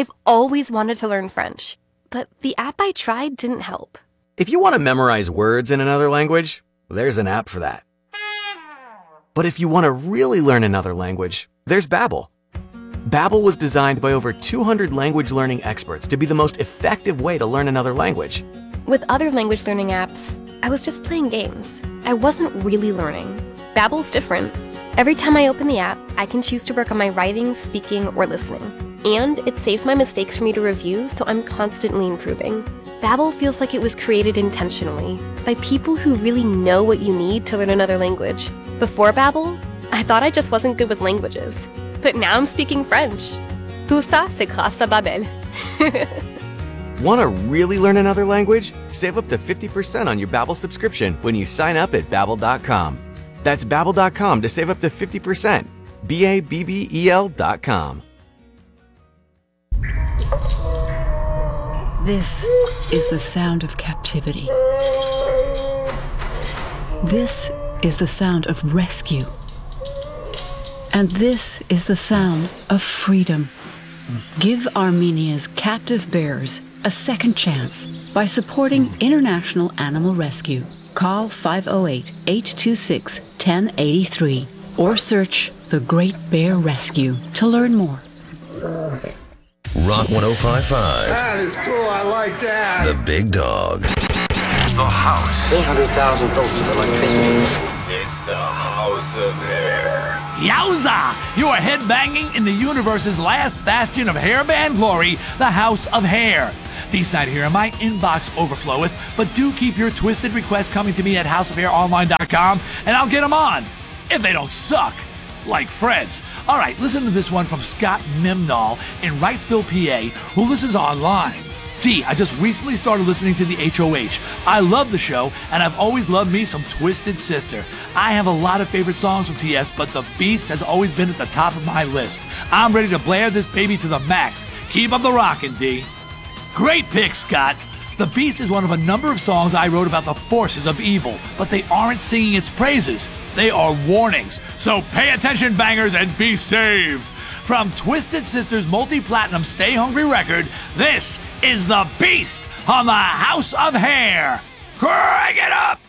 I've always wanted to learn French, but the app I tried didn't help. If you want to memorize words in another language, there's an app for that. But if you want to really learn another language, there's Babbel. Babbel was designed by over 200 language learning experts to be the most effective way to learn another language. With other language learning apps, I was just playing games. I wasn't really learning. Babbel's different. Every time I open the app, I can choose to work on my writing, speaking, or listening. And it saves my mistakes for me to review, so I'm constantly improving. Babbel feels like it was created intentionally by people who really know what you need to learn another language. Before Babbel, I thought I just wasn't good with languages. But now I'm speaking French. Tout ça, c'est grâce à Babbel. Want to really learn another language? Save up to 50% on your Babbel subscription when you sign up at Babbel.com. That's Babbel.com to save up to 50%. Babbel.com. This is the sound of captivity. This is the sound of rescue. And this is the sound of freedom. Give Armenia's captive bears a second chance by supporting International Animal Rescue. Call 508-826-1083 or search The Great Bear Rescue to learn more. Rock 105.5. That is cool. I like that. The Big Dog. The House. 300,000 volts of electricity. It's the House of Hair. Yowza! You are headbanging in the universe's last bastion of hairband glory, the House of Hair. These night here, my inbox overfloweth, but do keep your twisted requests coming to me at houseofhaironline.com, and I'll get them on, if they don't suck. Like Fred's. All right, listen to this one from Scott Mimnall in Wrightsville, PA, who listens online. D, I just recently started listening to the HOH. I love the show, and I've always loved me some Twisted Sister. I have a lot of favorite songs from TS, but The Beast has always been at the top of my list. I'm ready to blare this baby to the max. Keep up the rockin', D. Great pick, Scott. The Beast is one of a number of songs I wrote about the forces of evil, but they aren't singing its praises. They are warnings. So pay attention, bangers, and be saved. From Twisted Sister's multi-platinum Stay Hungry record, this is The Beast on the House of Hair. Crank it up!